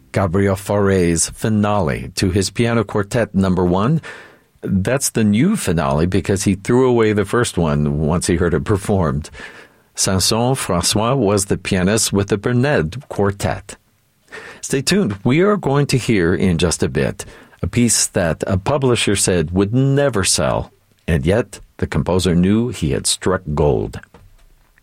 Gabriel Fauré's finale to his piano quartet number 1. That's the new finale because he threw away the first one once he heard it performed. Sanson-François was the pianist with the Bernède Quartet. Stay tuned. We are going to hear in just a bit a piece that a publisher said would never sell, and yet the composer knew he had struck gold.